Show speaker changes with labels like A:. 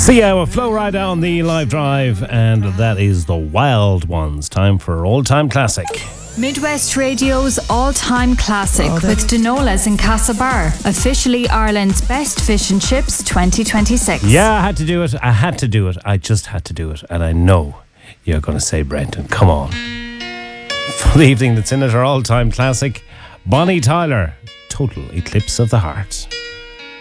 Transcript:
A: Sia with Flow Rida on the live drive, and that is the Wild Ones. Time for All Time Classic.
B: Midwest Radio's all-time classic with Denolas in Castlebar, officially Ireland's best fish and chips 2026.
A: Yeah, I had to do it. I just had to do it. And I know you're going to say, Brendan, come on. For the evening that's in it, our all-time classic, Bonnie Tyler, Total Eclipse of the Heart.